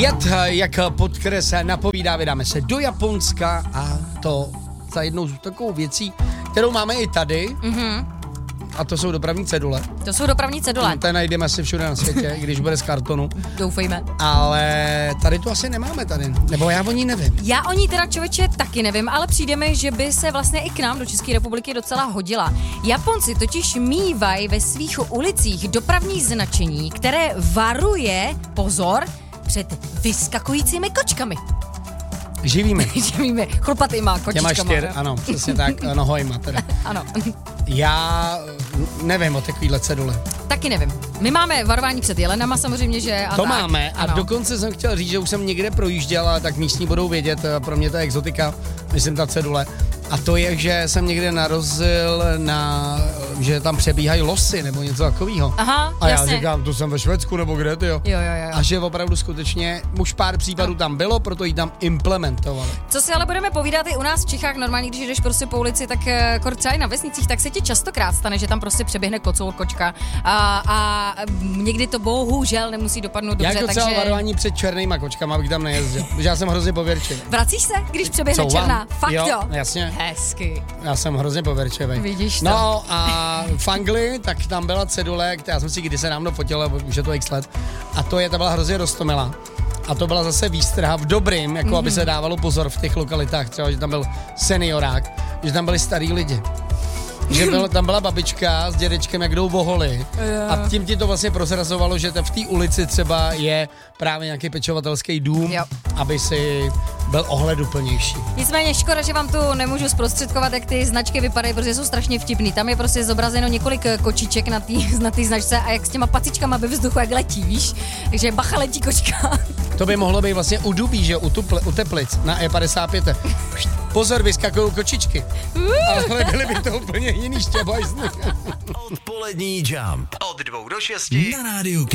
Jet, jak podkres napovídá, vydáme se do Japonska a to za jednou z takovou věcí, kterou máme i tady. A to jsou dopravní cedule. To jsou dopravní cedule. To najdeme asi všude na světě, když bude z kartonu. Doufejme. Ale tady to asi nemáme tady. Nebo já o ní nevím. Já o ní teda, člověče, taky nevím, ale přijde mi, že by se vlastně i k nám do České republiky docela hodila. Japonci totiž mívají ve svých ulicích dopravní značení, které varuje, pozor, před vyskakujícími kočkami. Živými. Živými, chlupatýma kočičkama. Ano, přesně tak, nohojma teda. Ano. Já nevím o takovýhle cedule. Taky nevím. My máme varování před jelenama samozřejmě, že? A to tak. máme a ano. dokonce jsem chtěl říct, že už jsem někde projížděl a tak místní budou vědět, pro mě to je exotika, myslím ta cedule. A to je, že jsem někde narazil na, že tam přebíhají losy nebo něco takového. Aha, a jasně. já říkám, to jsem ve Švédsku nebo kde, tyjo. Jo. A že opravdu skutečně už pár případů tam bylo, proto ji tam implementovali. Co si ale budeme povídat i u nás v Čechách, normálně, když jdeš prostě po ulici, tak třeba i na vesnicích, tak se ti častokrát stane, že tam prostě přeběhne kocour, kočka a někdy to bohužel nemusí dopadnout dobře, Jak docela takže... varování před černýma kočkama, abych tam nejezdil, protože já jsem hrozně pověrčivý. Vracíš se, když přeběhne černá? Fakt jo? Jasně. Hezky. Já jsem hrozně pověrčivý. Vidíš to. No a v Anglii, tak tam byla cedule, já jsem si kdysi dávno fotil, už je to x let, a ta byla hrozně roztomilá. A to byla zase výstraha v dobrým, jako aby se dávalo pozor v těch lokalitách, třeba, že tam byl seniorák, že tam byli starý lidi. Že tam byla babička s dědečkem, jak jdou voholi. A tím ti to vlastně prozrazovalo, že v té ulici třeba je právě nějaký pečovatelský dům, aby si byl ohleduplnější. Nicméně škoda, že vám tu nemůžu zprostředkovat, jak ty značky vypadají, protože jsou strašně vtipný. Tam je prostě zobrazeno několik kočiček na té značce a jak s těma pacičkama ve vzduchu, jak letí, víš? Takže bacha, letí kočka. To by mohlo být vlastně u Dubí, že u Teplic na E55. Pozor, vyskakují kočičky. Ale byly by to úplně jiný štěbajzny. Odpolední Jump od 2 do 6 na rádiu